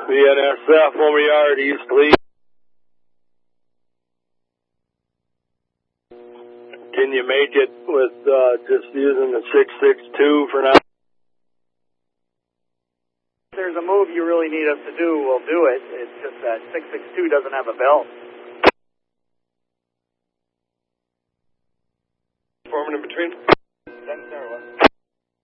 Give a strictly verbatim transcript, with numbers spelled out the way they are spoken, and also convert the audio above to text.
B N S F, Homer Yard, East Lee. Can you make it with uh, just using the six six two for now? If there's a move you really need us to do, we'll do it. It's just that six six two doesn't have a belt. Forming in between.